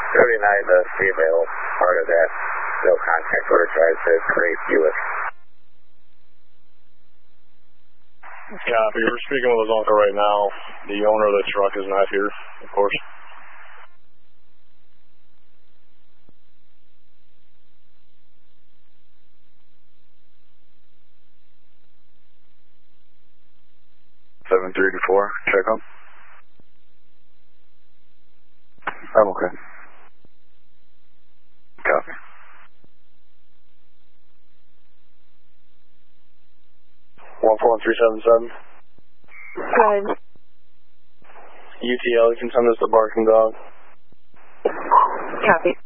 39, the female part of that, no contact order drive says Great Buick. Copy, we're speaking with Zonka right now. The owner of the truck is not here, of course. Seven 3-4, check on. I'm okay. Copy. One 41377. Good. UTL, you can send us the barking dog. Copy.